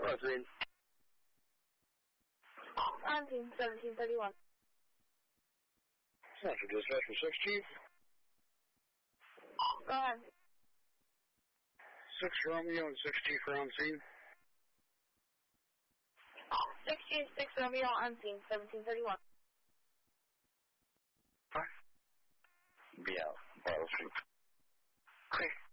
scene. On scene, 1731. Central Dispatch for 6 Chief. Go ahead. 6 Romeo and 6 Chief are on scene. 6 Chief, 6 Romeo, on scene, 1731. Yeah, Battle Street. Okay.